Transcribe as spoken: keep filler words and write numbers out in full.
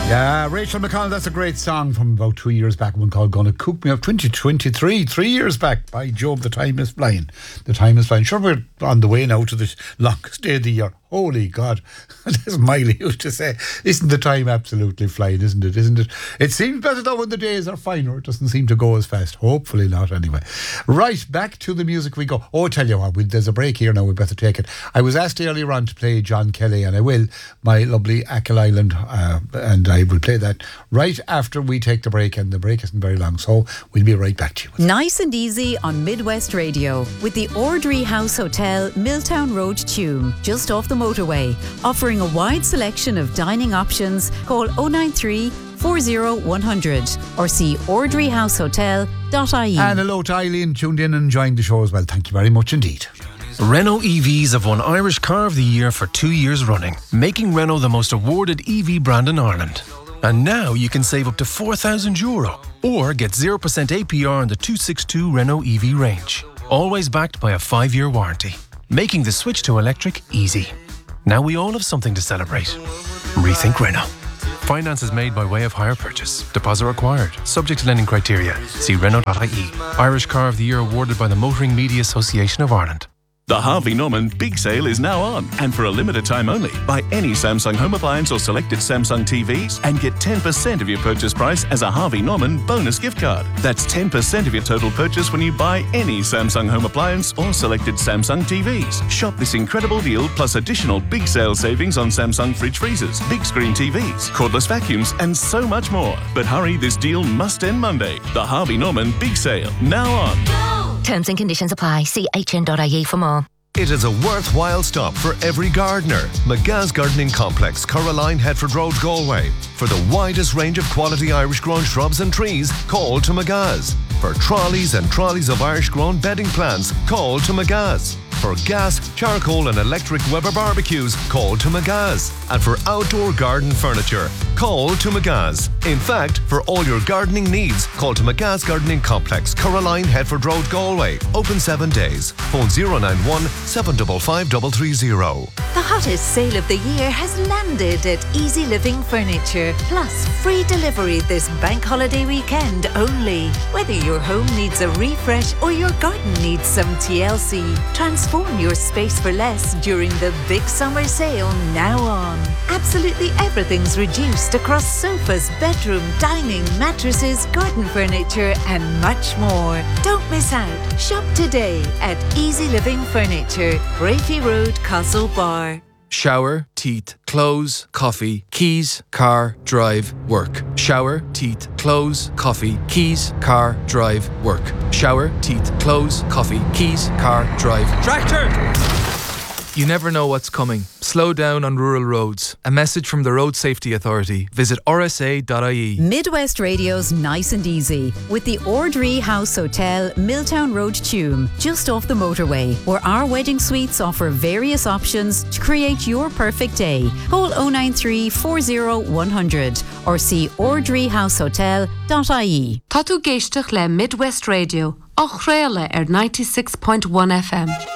Yeah, Rachel McConnell, that's a great song from about two years back, one called Gonna Cook Me Up, twenty twenty-three, three years back. By Job, the time is flying. The time is flying. Sure, we're on the way now to the longest day of the year. Holy God, as Miley used to say, isn't the time absolutely flying, isn't it, isn't it? It seems better though when the days are finer. It doesn't seem to go as fast. Hopefully not, anyway. Right, back to the music we go. Oh, I tell you what, we, there's a break here now, we better take it. I was asked earlier on to play John Kelly, and I will, my lovely Achill Island, uh, and I will play that right after we take the break, and the break isn't very long, so we'll be right back to you. Nice and easy on Midwest Radio with the Ordry House Hotel, Milltown Road, Tuam, just off the motorway, offering a wide selection of dining options. Call oh nine three, four oh one hundred or see ordry house hotel dot I E. And hello to Eileen, tuned in and enjoying the show as well. Thank you very much indeed. Renault E Vs have won Irish Car of the Year for two years running, making Renault the most awarded E V brand in Ireland. And now you can save up to four thousand euro or get zero percent A P R on the two sixty-two Renault E V range. Always backed by a five-year warranty, making the switch to electric easy. Now we all have something to celebrate. Rethink Renault. Finance is made by way of hire purchase. Deposit required. Subject to lending criteria. See Renault dot I E. Irish Car of the Year awarded by the Motoring Media Association of Ireland. The Harvey Norman Big Sale is now on, and for a limited time only. Buy any Samsung home appliance or selected Samsung T Vs and get ten percent of your purchase price as a Harvey Norman bonus gift card. That's ten percent of your total purchase when you buy any Samsung home appliance or selected Samsung T Vs. Shop this incredible deal plus additional big sale savings on Samsung fridge freezers, big screen T Vs, cordless vacuums, and so much more. But hurry, this deal must end Monday. The Harvey Norman Big Sale, now on. Go! Terms and conditions apply. See H N dot I E for more. It is a worthwhile stop for every gardener. McGa's Gardening Complex, Coraline, Headford Road, Galway. For the widest range of quality Irish-grown shrubs and trees, call to McGa's. For trolleys and trolleys of Irish-grown bedding plants, call to McGa's. For gas, charcoal and electric Weber barbecues, call to McGa's. And for outdoor garden furniture, call to McGa's. In fact, for all your gardening needs, call to McGa's Gardening Complex, Coraline, Headford Road, Galway. Open seven days. Phone oh nine one, seven five five three three zero. The hottest sale of the year has landed at Easy Living Furniture. Plus, free delivery this bank holiday weekend only. Whether your home needs a refresh or your garden needs some T L C, transform your space for less during the big summer sale now on. Absolutely everything's reduced across sofas, bedroom, dining, mattresses, garden furniture and much more. Don't miss out. Shop today at Easy Living Furniture, Brafey Road, Castlebar. Shower, teeth, clothes, coffee, keys, car, drive, work. Shower, teeth, clothes, coffee, keys, car, drive, work. Shower, teeth, clothes, coffee, keys, car, drive. Tractor! You never know what's coming. Slow down on rural roads. A message from the Road Safety Authority. Visit R S A dot I E. Midwest Radio's Nice and Easy with the Ordry House Hotel, Milltown Road, Tuam, just off the motorway, where our wedding suites offer various options to create your perfect day. Call oh nine three, four oh one hundred or see ordry house hotel dot I E. Tá tú géisteach le Midwest Radio, ó chréile ar ninety-six point one F M.